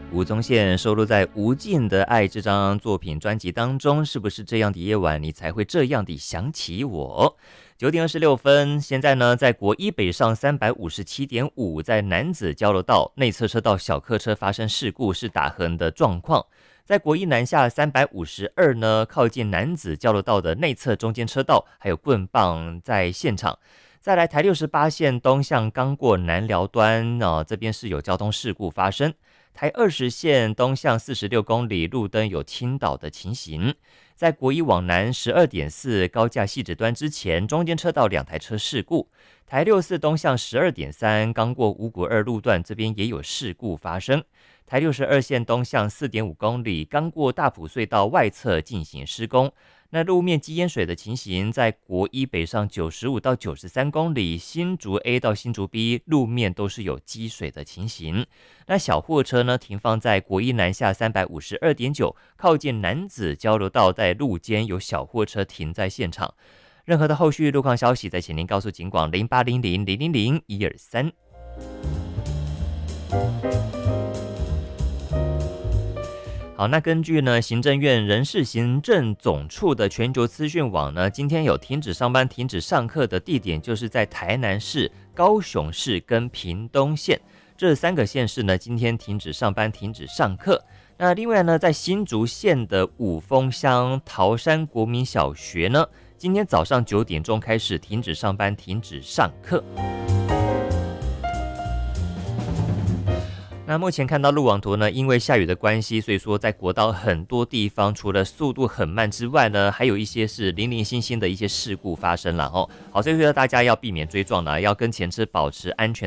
吴宗宪收录在《无尽的爱》这张作品专辑当中，是不是这样的夜晚你才会这样地想起我？9点26分，现在呢，在国一北上357.5，在男子交流道内侧车道小客车发生事故，是打横的状况。在国一南下352呢，靠近男子交流道的内侧中间车道，还有棍棒在现场。再来台68线东向刚过南寮端这边是有交通事故发生。台20线东向46公里路灯有倾倒的情形。在国一往南12.4高架汐止端之前，中间车道2台车事故。台64东向12.3刚过五股2路段，这边也有事故发生。台62线东向4.5公里，刚过大埔隧道外侧进行施工。那路面积淹水的情形，在国一北上95到93公里，新竹 A 到新竹 B 路面都是有积水的情形。那小货车呢，停放在国一南下352.9，靠近男子交流道，在路肩有小货车停在现场。任何的后续路况消息，再请您告诉警广0800000123。好，那根据呢行政院人事行政总处的全球资讯网呢，今天有停止上班、停止上课的地点，就是在台南市、高雄市跟屏东县这3个县市呢，今天停止上班、停止上课。那另外呢，在新竹县的五峰乡桃山国民小学呢，今天早上9点钟开始停止上班、停止上课。那目前看到路网图呢，因为下雨的关系，所以说在国道很多地方，除了速度很慢之外呢，还有一些是零零星星的一些事故发生了哦。好，所以说大家要避免追撞呢，要跟前车保持安全